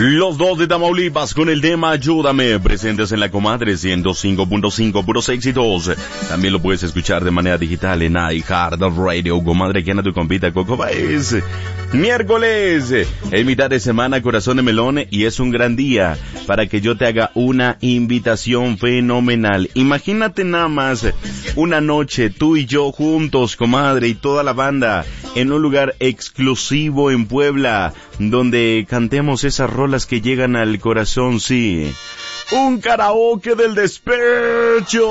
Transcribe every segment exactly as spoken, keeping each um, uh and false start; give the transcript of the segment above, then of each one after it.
Los dos de Tamaulipas con el tema Ayúdame, presentes en la Comadre ciento cinco punto cinco, puros éxitos. También lo puedes escuchar de manera digital en iHeartRadio. Comadre, ¿quién a tu compita Coco Baez? Miércoles, en mitad de semana, corazón de melón, y es un gran día para que yo te haga una invitación fenomenal. Imagínate nada más una noche, tú y yo juntos, comadre, y toda la banda, en un lugar exclusivo en Puebla, donde cantemos esas rolas que llegan al corazón, sí. Un karaoke del despecho.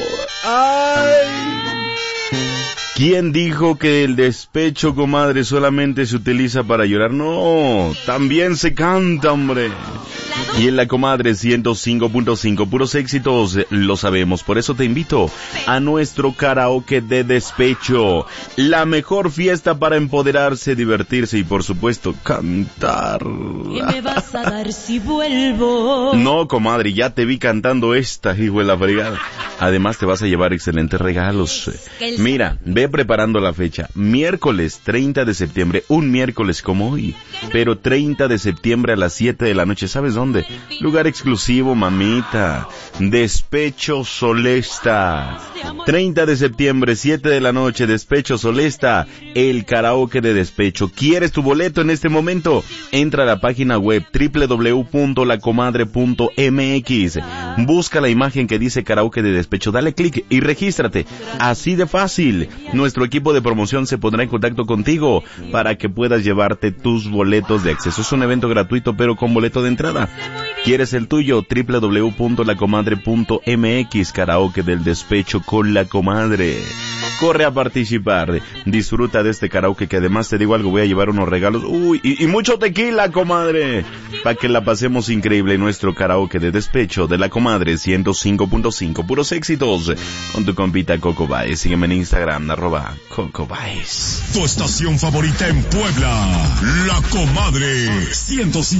¡Ay! ¿Quién dijo que el despecho, comadre, solamente se utiliza para llorar? No, también se canta, hombre. Y en la Comadre ciento cinco punto cinco, puros éxitos, lo sabemos. Por eso te invito a nuestro karaoke de despecho. La mejor fiesta para empoderarse, divertirse y, por supuesto, cantar. ¿Qué me vas a dar si vuelvo? No, comadre, ya te vi cantando esta, hijo de la fregada. Además te vas a llevar excelentes regalos. Mira, ve preparando la fecha. Miércoles treinta de septiembre, un miércoles como hoy, pero treinta de septiembre a las siete de la noche. ¿Sabes dónde? Lugar exclusivo, mamita. Despecho Solesta. treinta de septiembre, siete de la noche, Despecho Solesta. El karaoke de despecho. ¿Quieres tu boleto en este momento? Entra a la página web doble u doble u doble u punto la comadre punto eme equis. Busca la imagen que dice karaoke de despecho. Dale clic y regístrate. Así de fácil. Nuestro equipo de promoción se pondrá en contacto contigo para que puedas llevarte tus boletos de acceso. Es un evento gratuito, pero con boleto de entrada. ¿Quieres el tuyo? doble u doble u doble u punto la comadre punto eme equis. Karaoke del despecho con la comadre. Corre a participar. Disfruta de este karaoke, que además te digo algo, voy a llevar unos regalos. Uy, y, y mucho tequila, comadre, para que la pasemos increíble en nuestro karaoke de despecho de la Comadre ciento cinco punto cinco. Puros éxitos con tu compita Coco Baez. Sígueme en Instagram, arroba Coco Baez. Tu estación favorita en Puebla, La Comadre ciento cinco.